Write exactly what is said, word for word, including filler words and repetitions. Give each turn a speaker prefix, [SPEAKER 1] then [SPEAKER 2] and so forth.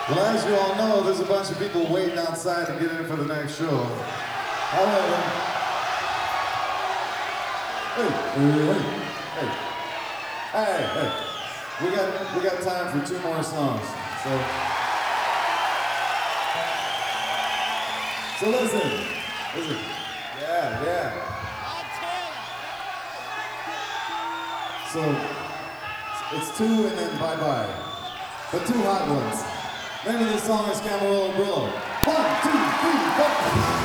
[SPEAKER 1] Well, as you all know, there's a bunch of people waiting outside to get in for the next show. However, hey, hey, hey, hey, hey, we got we got time for two more songs. So, so listen, listen, yeah, yeah. So it's two and then bye bye, but two hot ones. Name of this song is Camarillo Brillo. One, two, three, four.